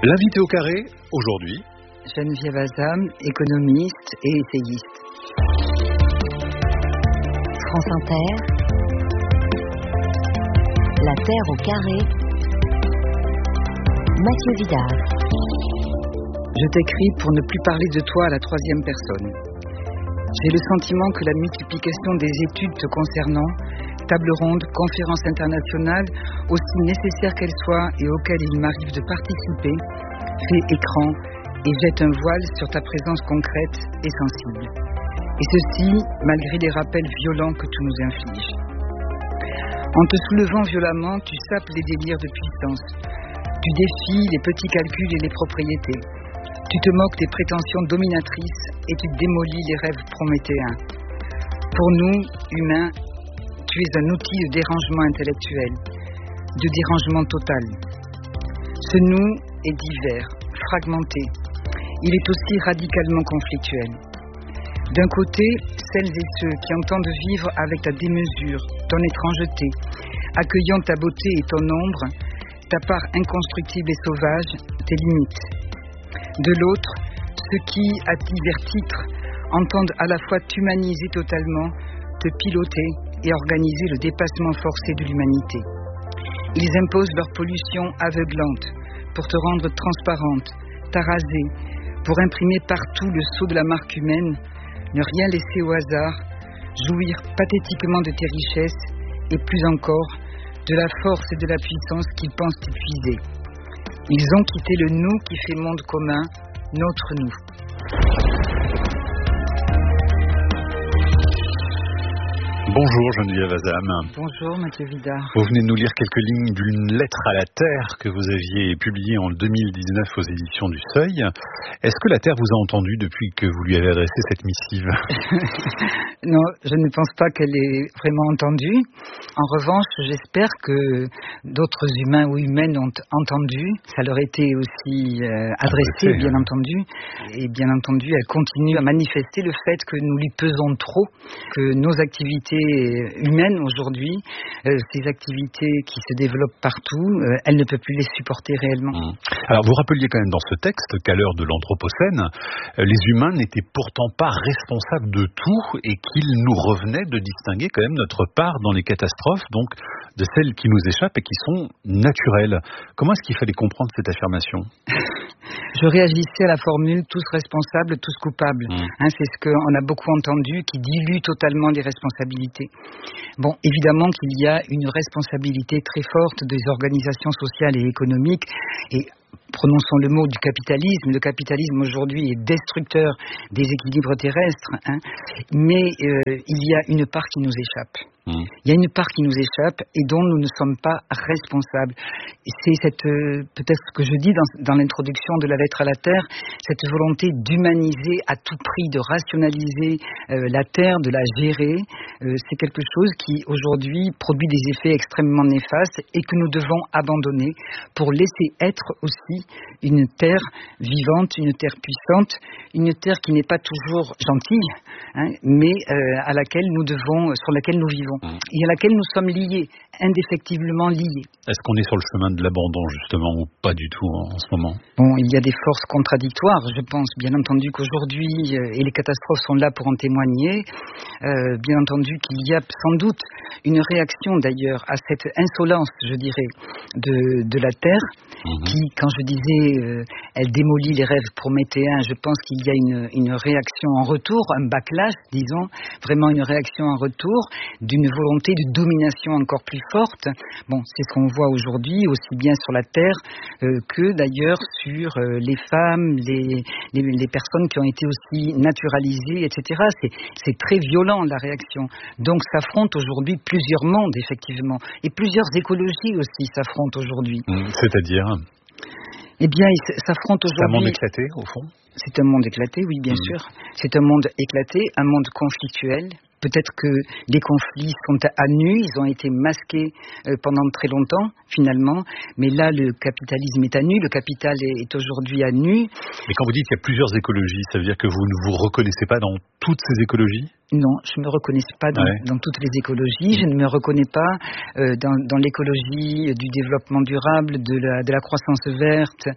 L'invité au carré, aujourd'hui, Geneviève Azam, économiste et essayiste. France Inter, La Terre au carré, Mathieu Vidard. Je t'écris pour ne plus parler de toi à la troisième personne. J'ai le sentiment que la multiplication des études te concernant, tables rondes, conférences internationales, aussi nécessaires qu'elles soient et auxquelles il m'arrive de participer, fait écran et jette un voile sur ta présence concrète et sensible. Et ceci, malgré les rappels violents que tu nous infliges. En te soulevant violemment, tu sapes les délires de puissance. Tu défies les petits calculs et les propriétés. Tu te moques des prétentions dominatrices et tu démolis les rêves prométhéens. Pour nous, humains, tu es un outil de dérangement intellectuel, de dérangement total. Ce nous est divers, fragmenté. Il est aussi radicalement conflictuel. D'un côté, celles et ceux qui entendent vivre avec ta démesure, ton étrangeté, accueillant ta beauté et ton ombre, ta part inconstructible et sauvage, tes limites. De l'autre, ceux qui, à divers titres, entendent à la fois t'humaniser totalement, te piloter et organiser le dépassement forcé de l'humanité. Ils imposent leur pollution aveuglante pour te rendre transparente, t'araser, pour imprimer partout le sceau de la marque humaine, ne rien laisser au hasard, jouir pathétiquement de tes richesses et plus encore de la force et de la puissance qu'ils pensent épuiser. Ils ont quitté le nous qui fait monde commun, notre nous. bonjour Geneviève Azam. Bonjour Mathieu Vidard. Vous venez de nous lire quelques lignes d'une lettre à la Terre que vous aviez publiée en 2019 aux éditions du Seuil. Est-ce que la Terre vous a entendu depuis que vous lui avez adressé cette missive? Non, je ne pense pas qu'elle ait vraiment entendu. En revanche, j'espère que d'autres humains ou humaines ont entendu. Ça leur était aussi adressé, bien entendu. Et bien entendu, elle continue à manifester le fait que nous lui pesons trop, que nos activités humaines aujourd'hui, ces activités qui se développent partout, elle ne peut plus les supporter réellement. Alors vous rappeliez quand même dans ce texte qu'à l'heure de l'Anthropocène, les humains n'étaient pourtant pas responsables de tout et qu'il nous revenait de distinguer quand même notre part dans les catastrophes, donc de celles qui nous échappent et qui sont naturelles. Comment est-ce qu'il fallait comprendre cette affirmation? Je réagissais à la formule « tous responsables, tous coupables ». C'est ce qu'on a beaucoup entendu, qui dilue totalement les responsabilités. Bon, évidemment qu'il y a une responsabilité très forte des organisations sociales et économiques, et prononçons le mot du capitalisme. Le capitalisme aujourd'hui est destructeur des équilibres terrestres, mais il y a une part qui nous échappe. Il y a une part qui nous échappe et dont nous ne sommes pas responsables. Et c'est cette, peut-être ce que je dis dans l'introduction de la lettre à la Terre, cette volonté d'humaniser à tout prix, de rationaliser la Terre, de la gérer. C'est quelque chose qui aujourd'hui produit des effets extrêmement néfastes et que nous devons abandonner pour laisser être aussi une Terre vivante, une Terre puissante, une Terre qui n'est pas toujours gentille, mais à laquelle nous devons, sur laquelle nous vivons. Et à laquelle nous sommes liés, indéfectiblement liés. Est-ce qu'on est sur le chemin de l'abandon, justement, ou pas du tout en ce moment? Bon, il y a des forces contradictoires, je pense. Bien entendu qu'aujourd'hui, et les catastrophes sont là pour en témoigner, bien entendu qu'il y a sans doute une réaction, d'ailleurs, à cette insolence, je dirais, de la Terre, qui, quand je disais, elle démolit les rêves prométhéens, je pense qu'il y a une réaction en retour, un backlash, disons, vraiment une réaction en retour, d'une volonté de domination encore plus forte. Bon, c'est ce qu'on voit aujourd'hui, aussi bien sur la Terre que d'ailleurs sur les femmes, les personnes qui ont été aussi naturalisées, etc. C'est très violent la réaction. Donc s'affrontent aujourd'hui plusieurs mondes, effectivement, et plusieurs écologies aussi s'affrontent aujourd'hui. C'est-à-dire? Eh bien, ils s'affrontent aujourd'hui... C'est un monde éclaté, au fond? C'est un monde éclaté, oui, bien sûr. C'est un monde éclaté, un monde conflictuel, peut-être que les conflits sont à nu, ils ont été masqués pendant très longtemps, finalement. Mais là, le capitalisme est à nu, le capital est aujourd'hui à nu. Mais quand vous dites qu'il y a plusieurs écologies, ça veut dire que vous ne vous reconnaissez pas dans toutes ces écologies ? Non, je ne me reconnais pas dans toutes les écologies. Je ne me reconnais pas dans l'écologie du développement durable, de la croissance verte,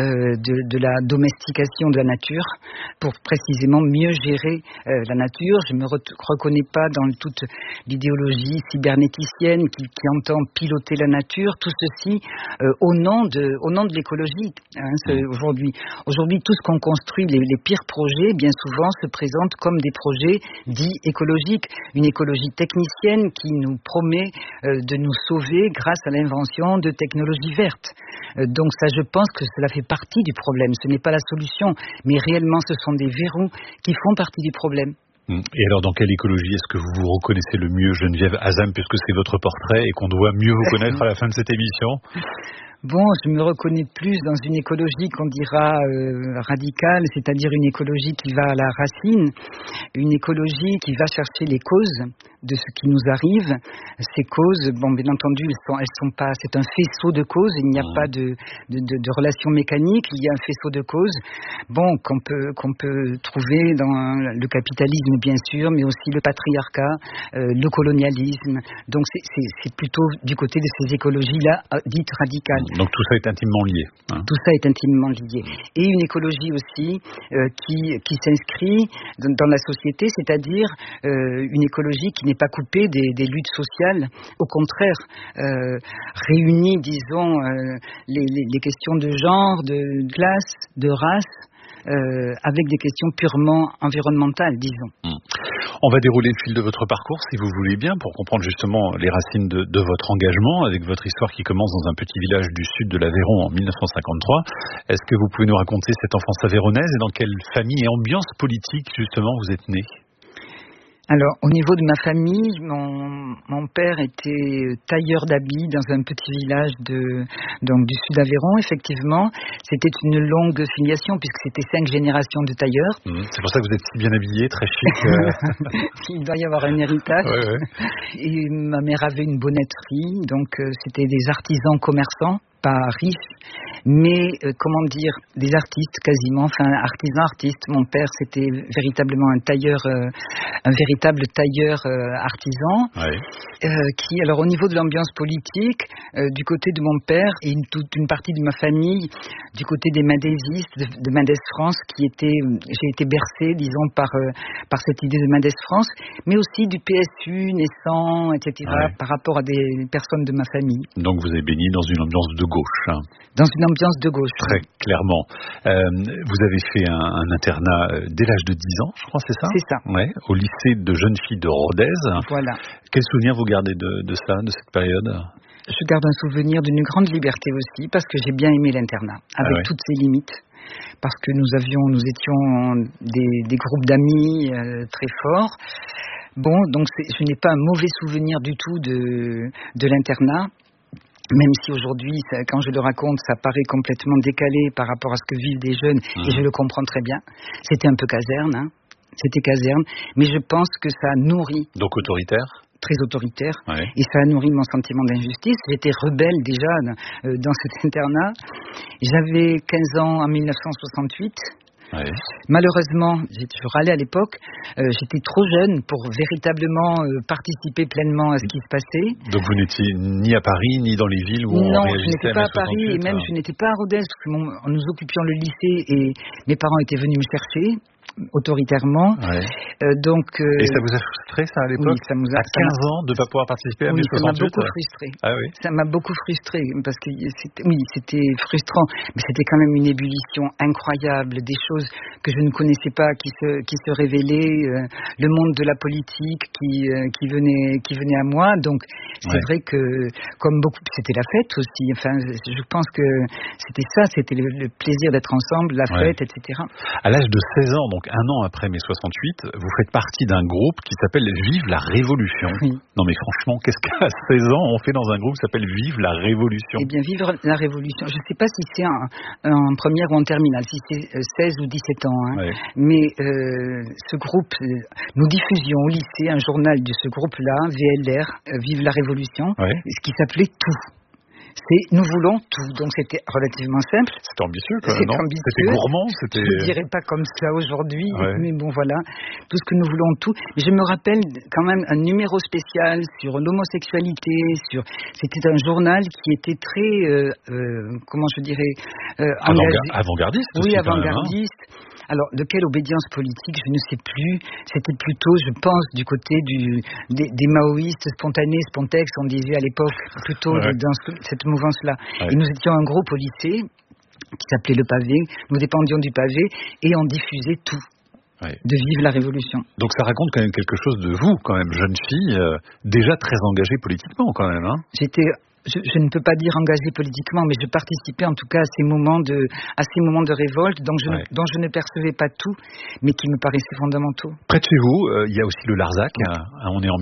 de la domestication de la nature, pour précisément mieux gérer la nature. Je ne me reconnais pas dans toute l'idéologie cybernéticienne qui entend piloter la nature. Tout ceci au nom de l'écologie. Aujourd'hui, tout ce qu'on construit, les pires projets, bien souvent se présentent comme des projets dit écologique, une écologie technicienne qui nous promet de nous sauver grâce à l'invention de technologies vertes. Donc ça, je pense que cela fait partie du problème. Ce n'est pas la solution, mais réellement, ce sont des verrous qui font partie du problème. Et alors, dans quelle écologie est-ce que vous vous reconnaissez le mieux, Geneviève Hazam, puisque c'est votre portrait et qu'on doit mieux vous connaître à la fin de cette émission ? Bon, je me reconnais plus dans une écologie qu'on dira radicale, c'est-à-dire une écologie qui va à la racine, une écologie qui va chercher les causes de ce qui nous arrive. Ces causes, bon, bien entendu, elles sont pas, c'est un faisceau de causes, il n'y a pas de relation mécanique, il y a un faisceau de causes, bon, qu'on peut trouver dans le capitalisme, bien sûr, mais aussi le patriarcat, le colonialisme. Donc c'est plutôt du côté de ces écologies-là, dites radicales. Donc tout ça est intimement lié. Tout ça est intimement lié. Et une écologie aussi qui s'inscrit dans la société, c'est-à-dire une écologie qui n'est pas coupée des luttes sociales, au contraire, réunit, disons, les questions de genre, de classe, de race, avec des questions purement environnementales, disons. On va dérouler le fil de votre parcours, si vous voulez bien, pour comprendre justement les racines de votre engagement, avec votre histoire qui commence dans un petit village du sud de l'Aveyron en 1953. Est-ce que vous pouvez nous raconter cette enfance aveyronnaise et dans quelle famille et ambiance politique, justement, vous êtes né ? Alors, au niveau de ma famille, mon père était tailleur d'habits dans un petit village du sud d'Aveyron, effectivement. C'était une longue filiation puisque c'était 5 générations de tailleurs. C'est pour ça que vous êtes si bien habillé, très chic. Il doit y avoir un héritage. Ouais. Et ma mère avait une bonnetterie, donc c'était des artisans commerçants. Pas riches, mais des artistes quasiment, artistes. Mon père, c'était véritablement un véritable tailleur artisan, qui, alors au niveau de l'ambiance politique, du côté de mon père et toute une partie de ma famille, du côté des Mendésistes, de Mendès France, j'ai été bercé, disons, par cette idée de Mendès France, mais aussi du PSU naissant, etc., par rapport à des personnes de ma famille. Donc vous avez baigné dans une ambiance de gauche. Dans une ambiance de gauche. Très clairement. Vous avez fait un internat dès l'âge de 10 ans, je crois, c'est ça ? C'est ça. Ouais, au lycée de jeunes filles de Rodez. Voilà. Quel souvenir vous gardez de ça, de cette période ? Je garde un souvenir d'une grande liberté aussi, parce que j'ai bien aimé l'internat, avec toutes ses limites. Parce que nous étions des groupes d'amis très forts. Bon, donc je n'ai pas un mauvais souvenir du tout de l'internat. Même si aujourd'hui, quand je le raconte, ça paraît complètement décalé par rapport à ce que vivent des jeunes, et je le comprends très bien. C'était un peu caserne, c'était caserne, mais je pense que ça nourrit. Donc autoritaire ? Très autoritaire, et ça a nourri mon sentiment d'injustice. J'étais rebelle déjà dans cet internat. J'avais 15 ans en 1968. Malheureusement, je râlais à l'époque, j'étais trop jeune pour véritablement participer pleinement à ce qui se passait. Donc vous n'étiez ni à Paris, ni dans les villes où on réagissait. Non, je n'étais pas à Paris, et même je n'étais pas à Rodez, parce que nous occupions le lycée et mes parents étaient venus me chercher autoritairement. Et ça vous a frustré, ça, à l'époque ? Oui, ça nous a... À 15 ans, de ne pas pouvoir participer à 1968 ? Ça m'a beaucoup frustré. Ah oui ? Ça m'a beaucoup frustré, parce que c'était frustrant, mais c'était quand même une ébullition incroyable, des choses que je ne connaissais pas qui se révélaient, le monde de la politique qui venait à moi. Donc c'est vrai que, comme beaucoup, c'était la fête aussi. Enfin, je pense que c'était ça, c'était le plaisir d'être ensemble, la fête, etc. À l'âge de 16 ans, donc un an après mai 68, vous faites partie d'un groupe qui s'appelle Vive la Révolution. Oui. Non mais franchement, qu'est-ce qu'à 16 ans on fait dans un groupe qui s'appelle Vive la Révolution? Eh bien, Vivre la Révolution, je ne sais pas si c'est en première ou en terminale, si c'est 16 ou 17 ans, hein. Ouais. Mais ce groupe, nous diffusions au lycée un journal de ce groupe-là, VLR, Vive la Révolution, ce qui s'appelait Tout. C'est Nous voulons tout, donc c'était relativement simple. C'était ambitieux quand même, non? Ambitieux. C'était gourmand, Je ne dirais pas comme ça aujourd'hui, Ouais. mais bon voilà, tout ce que nous voulons tout. Mais je me rappelle quand même un numéro spécial sur l'homosexualité, c'était un journal qui était très, comment je dirais, avant-gardiste. Oui, aussi, avant-gardiste. Alors, de quelle obédience politique, je ne sais plus. C'était plutôt, je pense, du côté des maoïstes spontanés, Spontex, on disait à l'époque, plutôt dans cette mouvance-là. Ouais. Et nous étions un groupe au lycée qui s'appelait Le Pavé. Nous dépendions du Pavé et on diffusait tout. Ouais. De Vive la Révolution. Donc ça raconte quand même quelque chose de vous, quand même, jeune fille, déjà très engagée politiquement, quand même. Hein. Je ne peux pas dire engagée politiquement, mais je participais en tout cas à ces moments de révolte, dont je ne percevais pas tout, mais qui me paraissaient fondamentaux. Près de chez vous, il y a aussi le Larzac. On est en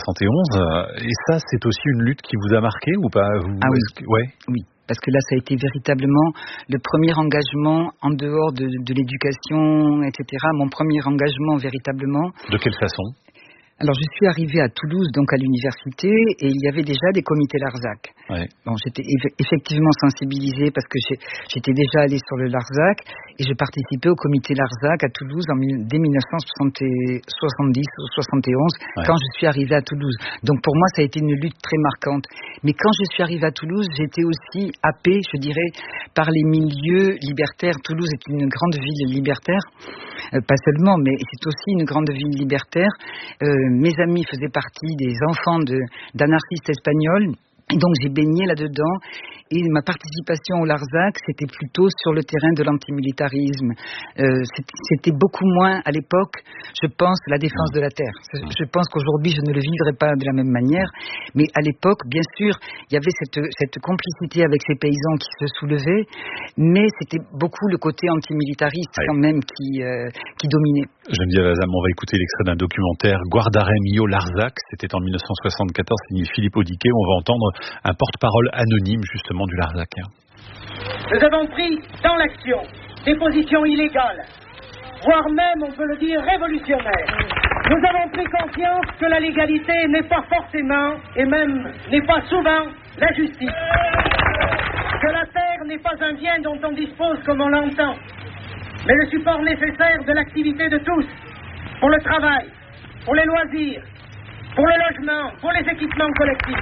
1971, et ça, c'est aussi une lutte qui vous a marqué ou pas? Oui. Parce que là, ça a été véritablement le premier engagement en dehors de l'éducation, etc. Mon premier engagement véritablement. De quelle façon? Alors, je suis arrivée à Toulouse, donc à l'université, et il y avait déjà des comités Larzac. Ouais. Bon, j'étais effectivement sensibilisée parce que j'étais déjà allée sur le Larzac, et je participais au comité Larzac à Toulouse dès 1970 ou 71, quand je suis arrivée à Toulouse. Donc, pour moi, ça a été une lutte très marquante. Mais quand je suis arrivée à Toulouse, j'étais aussi happée, je dirais, par les milieux libertaires. Toulouse est une grande ville libertaire, pas seulement, mais c'est aussi une grande ville libertaire. Mes amis faisaient partie des enfants d'anarchistes espagnols. Et donc j'ai baigné là-dedans et ma participation au Larzac c'était plutôt sur le terrain de l'antimilitarisme. C'était beaucoup moins à l'époque, je pense, la défense de la terre. Je pense qu'aujourd'hui je ne le vivrai pas de la même manière, mais à l'époque bien sûr il y avait cette complicité avec ces paysans qui se soulevaient, mais c'était beaucoup le côté antimilitariste quand même qui dominait. Geneviève Azam, on va écouter l'extrait d'un documentaire Guardarem io Larzac, c'était en 1974, signé Philippe Audiquet. On va entendre un porte-parole anonyme justement du Larzac. Nous avons pris dans l'action des positions illégales, voire même, on peut le dire, révolutionnaires. Nous avons pris conscience que la légalité n'est pas forcément, et même n'est pas souvent, la justice. Que la terre n'est pas un bien dont on dispose comme on l'entend, mais le support nécessaire de l'activité de tous, pour le travail, pour les loisirs, pour le logement, pour les équipements collectifs.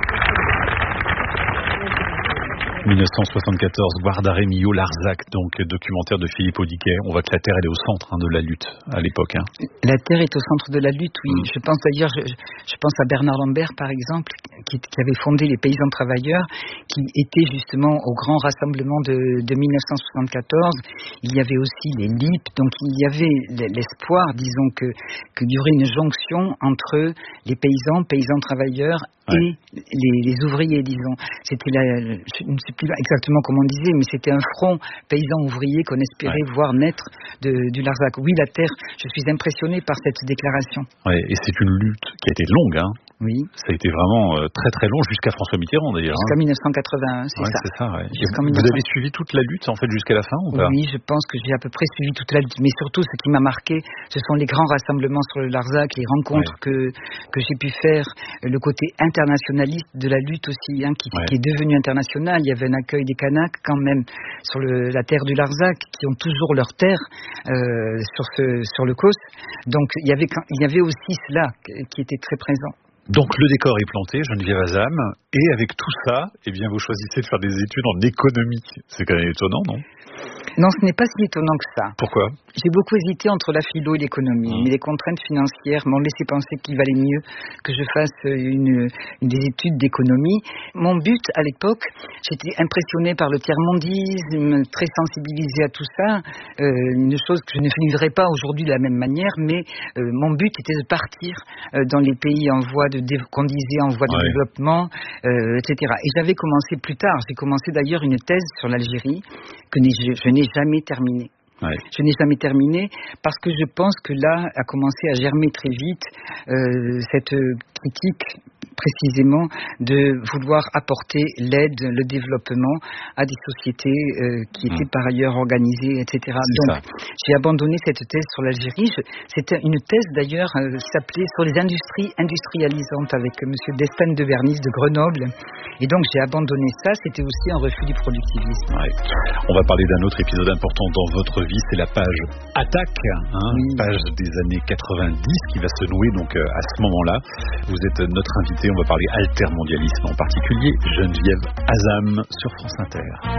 1974, Guardarem io Larzac, donc documentaire de Philippe Audiquet. On voit que la terre elle est au centre de la lutte à l'époque. La terre est au centre de la lutte, oui. Je pense d'ailleurs, je pense à Bernard Lambert par exemple, qui avait fondé les Paysans Travailleurs, qui était justement au grand rassemblement de 1974. Il y avait aussi les LIP, donc il y avait l'espoir, disons, qu'il y aurait une jonction entre les paysans travailleurs et les ouvriers, disons. C'était je ne sais plus exactement comment on disait, mais c'était un front paysan-ouvrier qu'on espérait voir naître du Larzac. Oui, la terre, je suis impressionné par cette déclaration. Ouais, et c'est une lutte qui a été longue, hein. Oui. Ça a été vraiment très très long, jusqu'à François Mitterrand d'ailleurs. Jusqu'à 1981, c'est ça. C'est ça, Vous avez suivi toute la lutte en fait jusqu'à la fin ou pas? Oui, je pense que j'ai à peu près suivi toute la lutte, mais surtout ce qui m'a marqué, ce sont les grands rassemblements sur le Larzac, les rencontres que j'ai pu faire, le côté internationaliste de la lutte aussi, qui est devenu international. Il y avait un accueil des Kanaks quand même sur la terre du Larzac, qui ont toujours leur terre sur le Causse. Donc il y avait aussi cela qui était très présent. Donc le décor est planté, Geneviève Azam, et avec tout ça, vous choisissez de faire des études en économie. C'est quand même étonnant, non? Non, ce n'est pas si étonnant que ça. Pourquoi? J'ai beaucoup hésité entre la philo et l'économie, mais les contraintes financières m'ont laissé penser qu'il valait mieux que je fasse des études d'économie. Mon but à l'époque, j'étais impressionnée par le tiers-mondisme, très sensibilisée à tout ça, une chose que je ne vivrai pas aujourd'hui de la même manière, mais mon but était de partir dans les pays en voie de développement, etc. Et j'avais commencé plus tard, j'ai commencé d'ailleurs une thèse sur l'Algérie que je n'ai jamais terminée. Ouais. Je n'ai jamais terminé parce que je pense que là a commencé à germer très vite cette critique précisément de vouloir apporter l'aide, le développement à des sociétés qui étaient par ailleurs organisées, etc. Donc, j'ai abandonné cette thèse sur l'Algérie. C'était une thèse d'ailleurs qui s'appelait sur les industries industrialisantes avec Monsieur Destagne de Bernis de Grenoble. Et donc, j'ai abandonné ça. C'était aussi un refus du productivisme. Ouais. On va parler d'un autre épisode important dans votre vie, c'est la page Attaque, page des années 90 qui va se nouer donc à ce moment-là. Vous êtes notre invité. On va parler altermondialisme, en particulier Geneviève Azam sur France Inter.